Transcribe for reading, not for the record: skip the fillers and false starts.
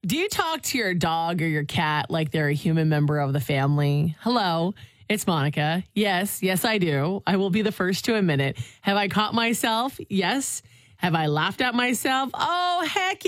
Do you talk to your dog or your cat like they're a human member of the family? Hello, it's Monica. Yes, I do. I will be the first to admit it. Have I caught myself? Yes. Have I laughed at myself? Oh, heck